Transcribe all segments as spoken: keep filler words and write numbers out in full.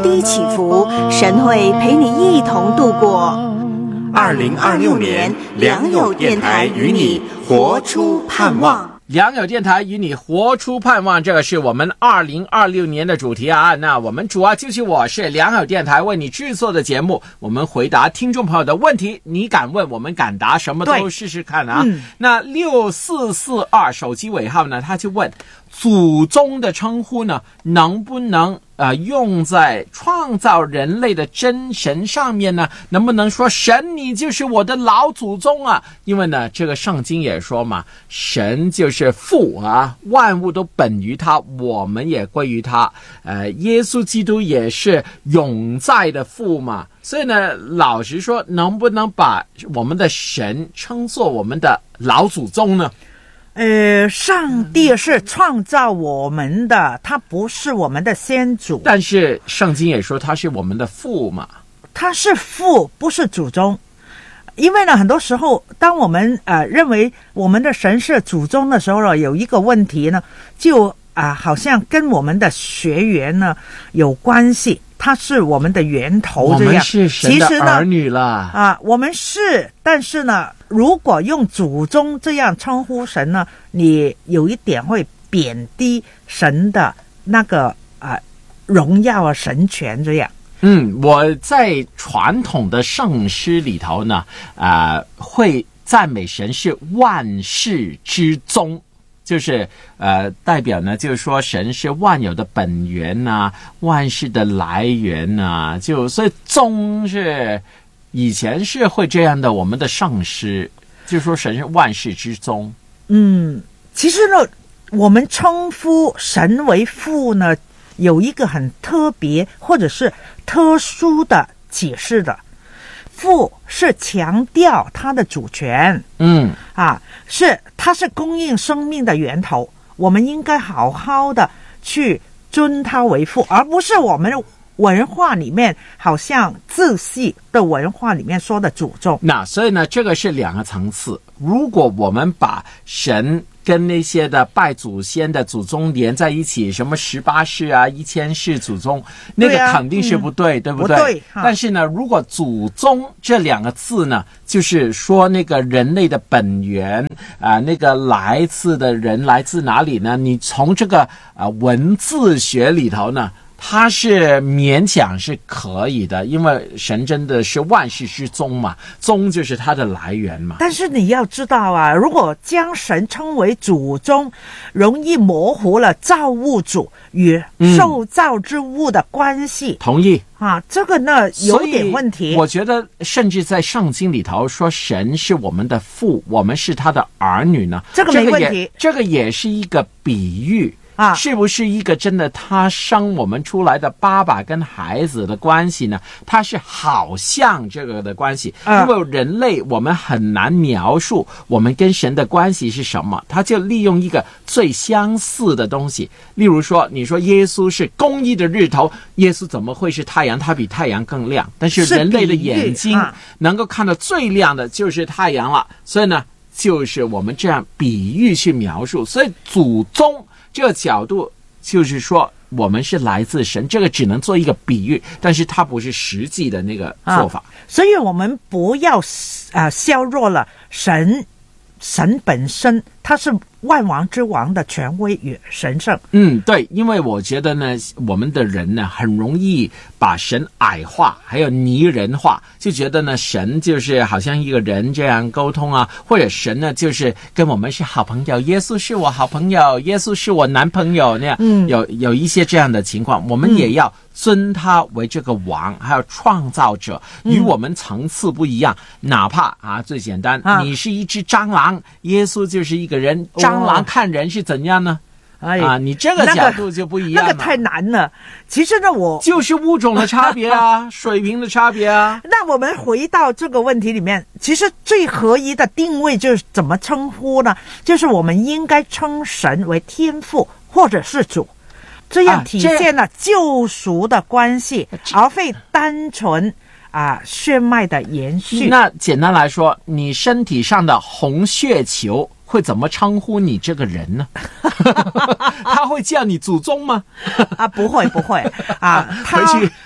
低起伏，神会陪你一同度过。 二零二六年，良友电台与你活出盼望。 良友电台与你活出盼望，这个是我们二零二六年的主题啊。那我们主要就是我是良友电台为你制作的节目，我们回答听众朋友的问题，你敢问我们敢答，什么都试试看啊。嗯、那六四四二手机尾号呢，他就问祖宗的称呼呢能不能呃用在创造人类的真神上面呢？能不能说神你就是我的老祖宗啊？因为呢这个圣经也说嘛，神就是父啊，万物都本于他，我们也归于他。呃耶稣基督也是永在的父嘛。所以呢老实说，能不能把我们的神称作我们的老祖宗呢？ 呃，上帝是创造我们的，他不是我们的先祖。 但是圣经也说他是我们的父嘛。 他是父，不是祖宗。因为呢，很多时候当我们呃认为我们的神是祖宗的时候呢，有一个问题呢，就啊、呃、好像跟我们的血缘呢有关系。他是我们的源头，这样。 我们是神的儿女了啊，我们是，但是呢，如果用祖宗这样称呼神呢，你有一点会贬低神的那个啊荣耀啊神权这样。 嗯，我在传统的圣诗里头呢，啊、呃，会赞美神是万世之宗。就是呃，代表呢，就是说神是万有的本源呐、啊，万事的来源呐、啊，就所以宗是以前是会这样的，我们的圣诗就说神是万事之宗。 嗯，其实呢，我们称呼神为父呢，有一个很特别或者是特殊的解释的。父是强调他的主权， 嗯啊，是他是供应生命的源头，我们应该好好的去尊他为父，而不是我们文化里面好像自系的文化里面说的祖宗。 那所以呢，这个是两个层次。如果我们把神跟那些的拜祖先的祖宗连在一起，什么十八世啊、一千世祖宗，那个肯定是不对，对、啊嗯、对不对？ 不对。 但是呢，如果祖宗这两个字呢，就是说那个人类的本源啊、呃，那个来自的人来自哪里呢？你从这个啊、呃、文字学里头呢，它是勉强是可以的，因为神真的是万事之宗嘛，宗就是它的来源嘛。 但是你要知道啊，如果将神称为祖宗，容易模糊了造物主与受造之物的关系。 嗯、同意啊，这个呢有点问题。 我觉得甚至在圣经里头说神是我们的父，我们是他的儿女呢， 这个没问题。 这个也, 这个也是一个比喻。 啊， 是不是一个真的他生我们出来的爸爸跟孩子的关系呢？他是好像这个的关系，因为人类我们很难描述我们跟神的关系是什么，他就利用一个最相似的东西。例如说，你说耶稣是公义的日头，耶稣怎么会是太阳？他比太阳更亮，但是人类的眼睛能够看到最亮的就是太阳了，所以呢，就是我们这样比喻去描述。所以祖宗这个角度就是说我们是来自神，这个只能做一个比喻，但是它不是实际的那个做法、啊、 所以我们不要啊削弱了神神本身，他是万王之王的权威与神圣。 嗯，对，因为我觉得呢，我们的人呢很容易把神矮化，还有拟人化，就觉得呢神就是好像一个人这样沟通啊，或者神呢就是跟我们是好朋友，耶稣是我好朋友，耶稣是我男朋友那样，嗯，有有一些这样的情况，我们也要尊他为这个王，还有创造者，与我们层次不一样。嗯、哪怕啊，最简单、啊，你是一只蟑螂，耶稣就是一个人，蟑螂看人是怎样呢？哎啊，你这个角度就不一样了、 那个，那个太难了。其实呢，我就是物种的差别啊，水平的差别啊。 那我们回到这个问题里面，其实最合一的定位就是怎么称呼呢？就是我们应该称神为天父或者是主。这样体现了救赎的关系，啊、而非单纯啊血脉的延续。 那简单来说，你身体上的红血球会怎么称呼你这个人呢？他会叫你祖宗吗？ 啊，不会不会啊，他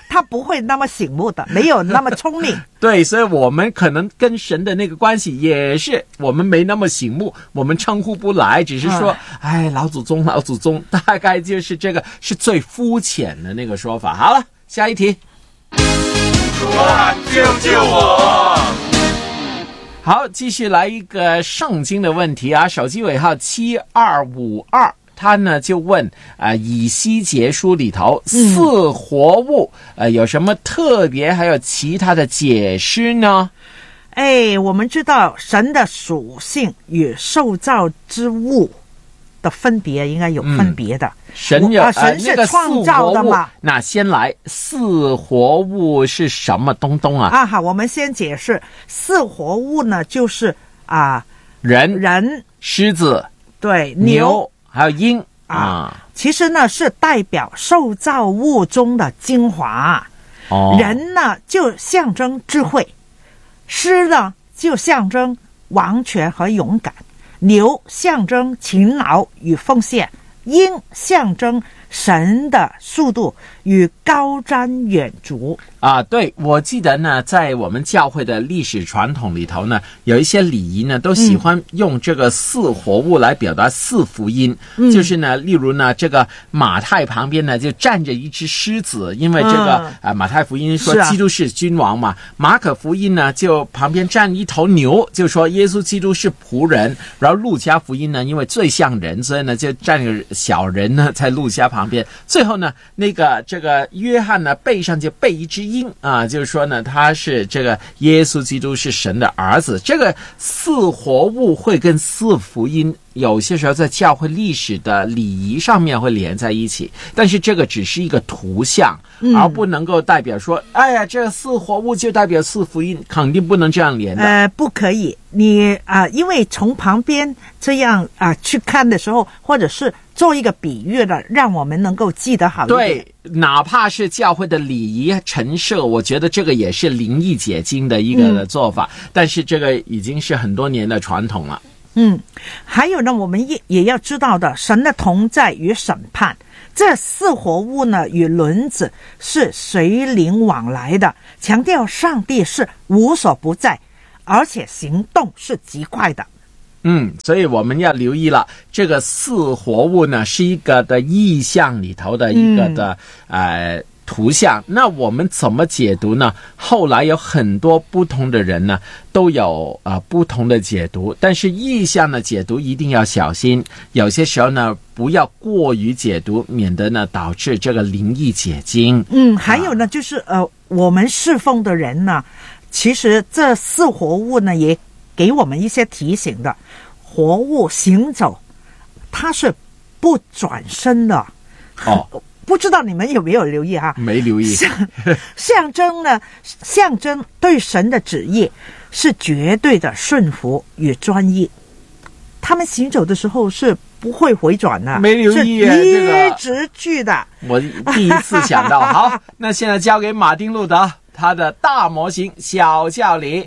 他不会那么醒目的，没有那么聪明。 对，所以我们可能跟神的那个关系也是我们没那么醒目，我们称呼不来，只是说哎，老祖宗老祖宗，大概就是这个是最肤浅的那个说法。好了，下一题。 主啊，救救我！ 好，继续来一个圣经的问题啊，手机尾号七二五二，他呢就问啊、呃，以西结书里头四活物、嗯、呃有什么特别，还有其他的解释呢？ 哎，我们知道神的属性与受造之物的分别应该有分别的。嗯、 神有、 啊、神是创造的嘛、呃那那先来四活物是什么东东啊？ 啊，好，我们先解释四活物呢，就是啊人、 人、 狮子、 对牛。牛还有鹰啊， 其实呢是代表受造物中的精华。 哦， 人呢就象征智慧，狮呢就象征王权和勇敢，牛象征勤劳与奉献，鹰象征神的速度与高瞻远瞩。 啊，对，我记得呢，在我们教会的历史传统里头呢，有一些礼仪呢，都喜欢用这个四活物来表达四福音。嗯、就是呢，例如呢，这个马太旁边呢就站着一只狮子，因为这个啊、嗯呃，马太福音说基督是君王嘛。啊、马可福音呢就旁边站一头牛，就说耶稣基督是仆人。然后路加福音呢，因为最像人，所以呢就站个小人呢在路加旁边。最后呢，那个这个约翰呢背上就背一只鹰啊，就是说呢，他是这个耶稣基督是神的儿子。这个四活物会跟四福音有些时候在教会历史的礼仪上面会连在一起，但是这个只是一个图像，嗯、而不能够代表说，哎呀，这四活物就代表四福音，肯定不能这样连的。 呃，不可以，你啊、呃，因为从旁边这样啊、呃、去看的时候，或者是做一个比喻的，让我们能够记得好一点。 对，哪怕是教会的礼仪陈设，我觉得这个也是灵意解经的一个的做法、嗯、但是这个已经是很多年的传统了。 嗯，还有呢，我们也也要知道的，神的同在与审判，这四活物呢与轮子是随灵往来的，强调上帝是无所不在，而且行动是极快的。 嗯，所以我们要留意了，这个四活物呢是一个的意象里头的一个的、嗯、呃图像，那我们怎么解读呢？后来有很多不同的人呢都有呃不同的解读，但是意象的解读一定要小心，有些时候呢不要过于解读，免得呢导致这个灵意解经。 嗯，还有呢、啊、就是呃我们侍奉的人呢，其实这四活物呢也给我们一些提醒的，活物行走它是不转身的。 哦， 不知道你们有没有留意哈、啊？ 没留意。 象象征呢，象征对神的旨意是绝对的顺服与专一。他们行走的时候是不会回转的， 没留意啊， 是一直去的。 这个、我第一次想到。好，那现在交给马丁路德，他的大模型小教理。